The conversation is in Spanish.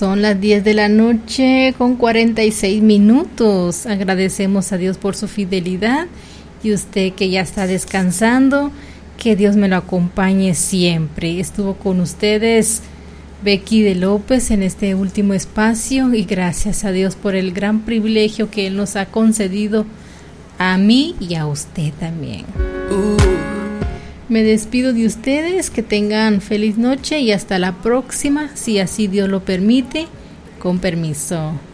Son las 10 de la noche con 46 minutos. Agradecemos a Dios por su fidelidad y usted que ya está descansando, que Dios me lo acompañe siempre. Estuvo con ustedes Becky de López en este último espacio y gracias a Dios por el gran privilegio que Él nos ha concedido a mí y a usted también. Me despido de ustedes, que tengan feliz noche y hasta la próxima, si así Dios lo permite. Con permiso.